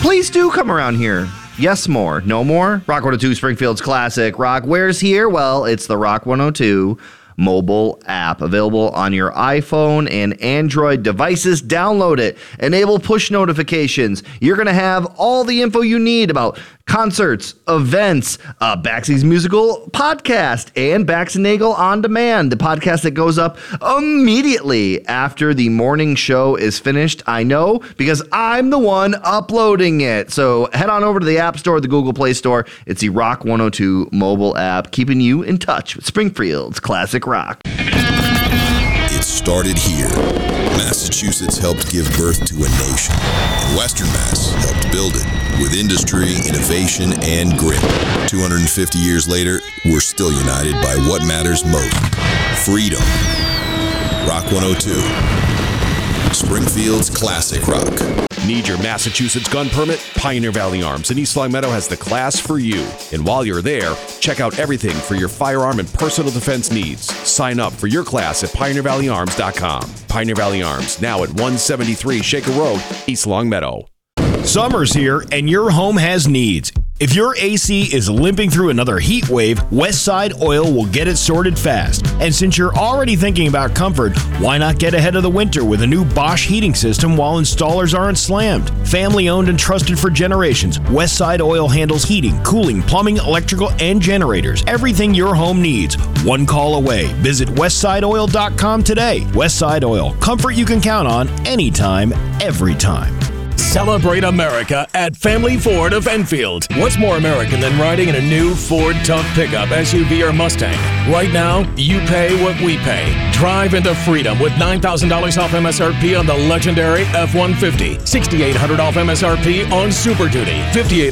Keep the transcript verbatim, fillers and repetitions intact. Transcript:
please do come around here. Yes, more. No more? Rock one oh two, Springfield's classic rock. Where's here? Well, it's the Rock one oh two mobile app, available on your iPhone and Android devices. Download it. Enable push notifications. You're going to have all the info you need about concerts, events, uh, Baxy's musical podcast, and Bax and Nagel On Demand, the podcast that goes up immediately after the morning show is finished. I know, because I'm the one uploading it. So head on over to the App Store, the Google Play Store. It's the Rock one oh two mobile app, keeping you in touch with Springfield's classic rock. It started here. Massachusetts helped give birth to a nation, and Western Mass helped build it with industry, innovation, and grit. two hundred fifty years later, we're still united by what matters most: freedom. Rock one oh two, Springfield's classic rock. Need your Massachusetts gun permit? Pioneer Valley Arms in East Long Meadow has the class for you. And while you're there, check out everything for your firearm and personal defense needs. Sign up for your class at pioneer valley arms dot com. Pioneer Valley Arms, now at one seventy-three Shaker Road, East Long Meadow. Summer's here and your home has needs. If your A C is limping through another heat wave, Westside Oil will get it sorted fast. And since you're already thinking about comfort, why not get ahead of the winter with a new Bosch heating system while installers aren't slammed? Family owned and trusted for generations, Westside Oil handles heating, cooling, plumbing, electrical, and generators. Everything your home needs, one call away. Visit westside oil dot com today. Westside Oil, comfort you can count on anytime, every time. Celebrate America at Family Ford of Enfield. What's more American than riding in a new Ford Tough pickup, S U V, or Mustang? Right now, you pay what we pay. Drive into freedom with nine thousand dollars off M S R P on the legendary F one fifty, six thousand eight hundred dollars off M S R P on Super Duty, five thousand eight hundred dollars